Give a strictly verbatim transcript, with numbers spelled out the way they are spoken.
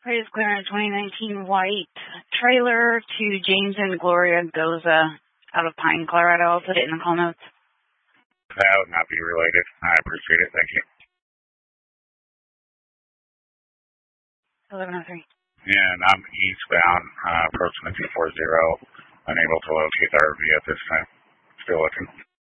Praise clearance twenty nineteen white trailer to James and Gloria Goza out of Pine, Colorado. I'll put it in the call notes. That would not be related. I appreciate it. Thank you. eleven oh three. And I'm eastbound, uh, approximately four zero. Unable to locate the R V at this time. Still looking.